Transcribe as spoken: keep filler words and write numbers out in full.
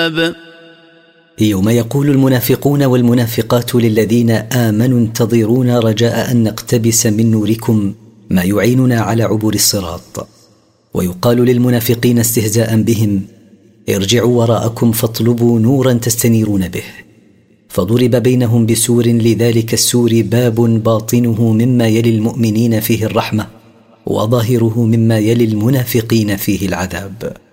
يوم يقول المنافقون والمنافقات للذين آمنوا انتظرونا رجاء أن نقتبس من نوركم ما يعيننا على عبور الصراط، ويقال للمنافقين استهزاء بهم ارجعوا وراءكم فاطلبوا نورا تستنيرون به، فضرب بينهم بسور لذلك السور باب باطنه مما يلي المؤمنين فيه الرحمة وظاهره مما يلي المنافقين فيه العذاب.